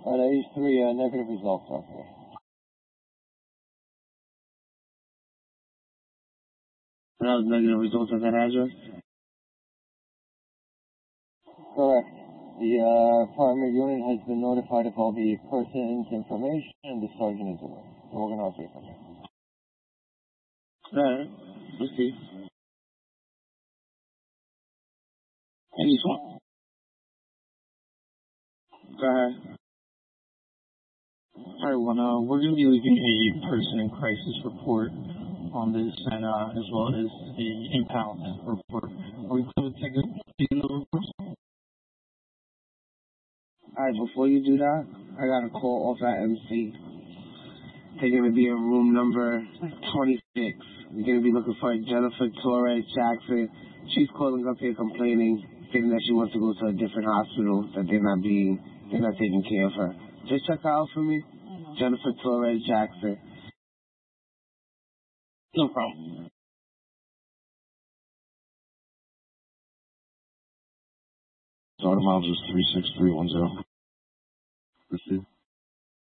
Age 3, negative results, officer. That was negative results at that address? Correct. The primary unit has been notified of all the person's information, and the sergeant is aware. So we're going to operate from there. Alright, let's see. Any swap? Go ahead. Alright, well, we're going to be leaving a person in crisis report on this, and as well as the impound report. Are we going to take a look at the reports? Alright, before you do that, I got a call off at MC. They're going to be in room number 26. We're going to be looking for Jennifer Torres Jackson. She's calling up here complaining, stating that she wants to go to a different hospital, that they're not taking care of her. Just check her out for me. Jennifer Torres Jackson. No problem. So the miles is 36310. Let's see.